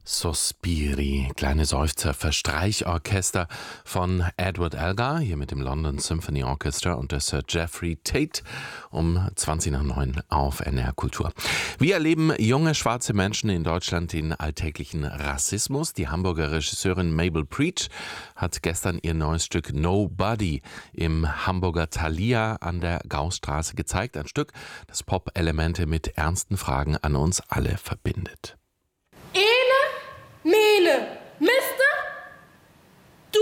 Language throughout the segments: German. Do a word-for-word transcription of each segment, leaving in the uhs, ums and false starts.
Sospiri, kleine Seufzer für Streichorchester von Edward Elgar, hier mit dem London Symphony Orchestra und der Sir Geoffrey Tate um zwanzig nach neun auf N D R Kultur. Wie erleben junge schwarze Menschen in Deutschland den alltäglichen Rassismus? Die Hamburger Regisseurin Mabel Preach hat gestern ihr neues Stück Nobody im Hamburger Thalia an der Gaußstraße gezeigt. Ein Stück, das Pop-Elemente mit ernsten Fragen an uns alle verbindet. Mene, Mister, du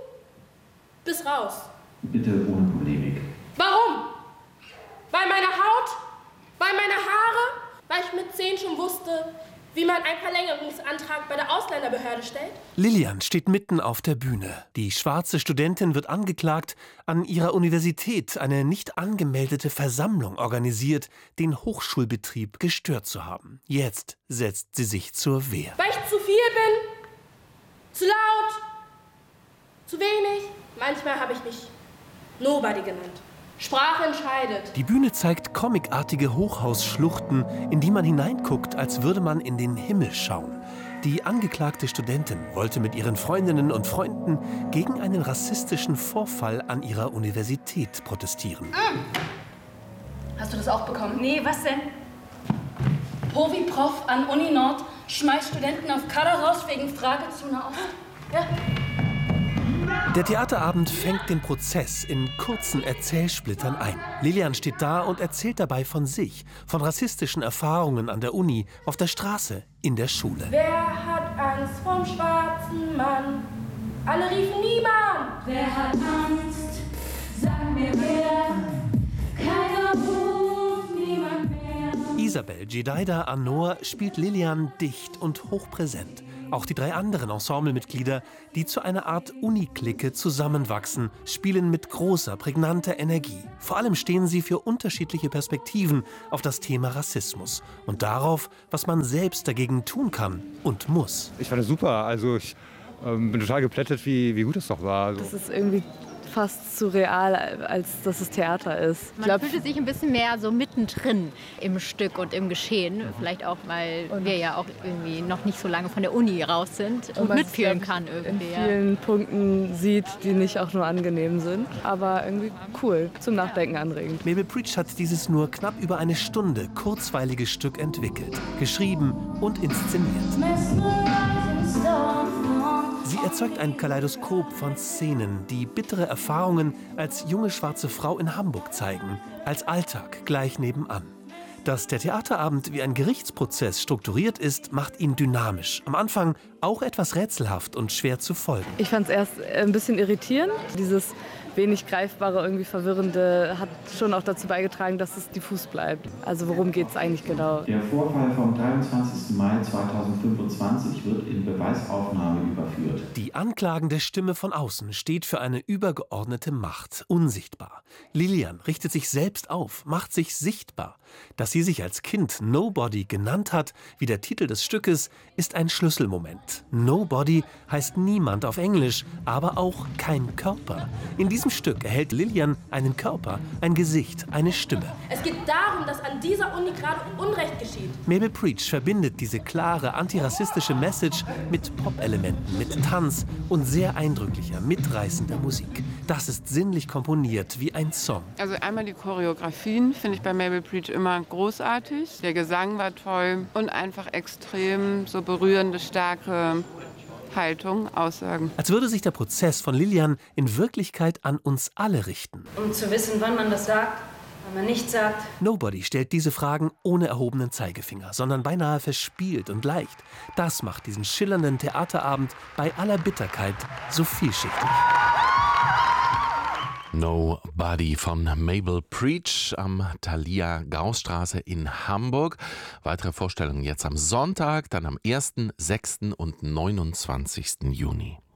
bist raus. Bitte ohne Polemik. Warum? Weil meine Haut? Weil meine Haare? Weil ich mit zehn schon wusste, wie man einen Verlängerungsantrag bei der Ausländerbehörde stellt? Lilian steht mitten auf der Bühne. Die schwarze Studentin wird angeklagt, an ihrer Universität eine nicht angemeldete Versammlung organisiert, den Hochschulbetrieb gestört zu haben. Jetzt setzt sie sich zur Wehr. Weil ich zu viel bin, zu laut, zu wenig. Manchmal habe ich mich Nobody genannt. Sprache entscheidet. Die Bühne zeigt comicartige Hochhausschluchten, in die man hineinguckt, als würde man in den Himmel schauen. Die angeklagte Studentin wollte mit ihren Freundinnen und Freunden gegen einen rassistischen Vorfall an ihrer Universität protestieren. Mm. Hast du das auch bekommen? Nee, was denn? Povi-Prof an Uni Nord schmeißt Studenten auf Kader raus wegen Frage zu einer Ost. Ja. Der Theaterabend fängt den Prozess in kurzen Erzählsplittern ein. Lilian steht da und erzählt dabei von sich, von rassistischen Erfahrungen an der Uni, auf der Straße, in der Schule. Wer hat Angst vom schwarzen Mann? Alle riefen niemand. Wer hat Angst? Sag mir wer. Keiner ruft, niemand mehr. Isabel Jedida Anor spielt Lilian dicht und hochpräsent. Auch die drei anderen Ensemblemitglieder, die zu einer Art Uni-Clique zusammenwachsen, spielen mit großer, prägnanter Energie. Vor allem stehen sie für unterschiedliche Perspektiven auf das Thema Rassismus und darauf, was man selbst dagegen tun kann und muss. Ich fand es super. Also ich ähm, bin total geplättet, wie, wie gut es doch war. Also. Das ist irgendwie fast surreal, als dass es Theater ist. Man glaub, fühlte sich ein bisschen mehr so mittendrin im Stück und im Geschehen. Vielleicht auch, weil wir ja auch irgendwie noch nicht so lange von der Uni raus sind und, und mitfühlen kann irgendwie. In vielen ja. Punkten sieht, die nicht auch nur angenehm sind, aber irgendwie cool, zum Nachdenken anregend. Mabel Preach hat dieses nur knapp über eine Stunde kurzweilige Stück entwickelt, geschrieben und inszeniert. Sie erzeugt ein Kaleidoskop von Szenen, die bittere Erfahrungen als junge schwarze Frau in Hamburg zeigen, als Alltag gleich nebenan. Dass der Theaterabend wie ein Gerichtsprozess strukturiert ist, macht ihn dynamisch. Am Anfang auch etwas rätselhaft und schwer zu folgen. Ich fand es erst ein bisschen irritierend. Dieses wenig greifbare, irgendwie verwirrende hat schon auch dazu beigetragen, dass es diffus bleibt. Also worum geht es eigentlich genau? Der Vorfall vom dreiundzwanzigsten Mai zweitausendfünfundzwanzig wird in Beweisaufnahme überführt. Die anklagende Stimme von außen steht für eine übergeordnete Macht, unsichtbar. Lilian richtet sich selbst auf, macht sich sichtbar. Dass sie sich als Kind Nobody genannt hat, wie der Titel des Stückes, ist ein Schlüsselmoment. Nobody heißt niemand auf Englisch, aber auch kein Körper. In diesem Stück erhält Lilian einen Körper, ein Gesicht, eine Stimme. Es geht darum, dass an dieser Uni gerade Unrecht geschieht. Mabel Preach verbindet diese klare antirassistische Message mit Pop-Elementen, mit Tanz und sehr eindrücklicher, mitreißender Musik. Das ist sinnlich komponiert wie ein Song. Also einmal die Choreografien finde ich bei Mabel Preach immer großartig. Der Gesang war toll und einfach extrem so berührende, starke Haltung, Aussagen. Als würde sich der Prozess von Lilian in Wirklichkeit an uns alle richten. Um zu wissen, wann man das sagt, wann man nichts sagt. Nobody stellt diese Fragen ohne erhobenen Zeigefinger, sondern beinahe verspielt und leicht. Das macht diesen schillernden Theaterabend bei aller Bitterkeit so vielschichtig. Nobody von Mabel Preach am Thalia Gaußstraße in Hamburg. Weitere Vorstellungen jetzt am Sonntag, dann am ersten, sechsten und neunundzwanzigsten Juni.